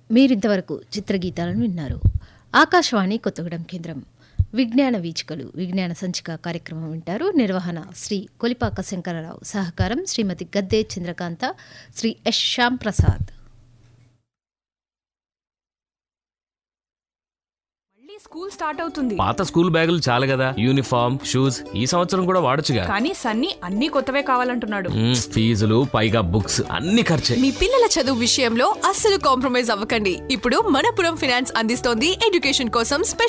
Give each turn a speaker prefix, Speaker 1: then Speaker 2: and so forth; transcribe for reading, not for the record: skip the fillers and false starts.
Speaker 1: మీరింతవరకు చిత్రగీతాలను విన్నారు. ఆకాశవాణి కొత్తగూడెం కేంద్రం. విజ్ఞాన వీచికలు విజ్ఞాన సంచిక కార్యక్రమం వింటారు. నిర్వహణ శ్రీ కొలిపాక శంకరరావు. సహకారం శ్రీమతి Gadde Chandrakanta, Shri yes Shyam Prasad.
Speaker 2: School start అవుతుంది.
Speaker 3: పాత స్కూల్ బ్యాగులు చాలు కదా, యూనిఫామ్ షూస్ ఈ సంవత్సరం కూడా వాడొచ్చుగా.
Speaker 2: కానీ సన్నీ అన్ని కొత్తవే కావాలంటున్నాడు.
Speaker 3: ఫీజులు పైగా బుక్స్ అన్ని ఖర్చే.
Speaker 4: మీ పిల్లల చదువు విషయంలో అస్సలు కాంప్రమైజ్ అవ్వకండి. ఇప్పుడు మనపురం ఫైనాన్స్ అందిస్తోంది ఎడ్యుకేషన్ కోసం స్పెషల్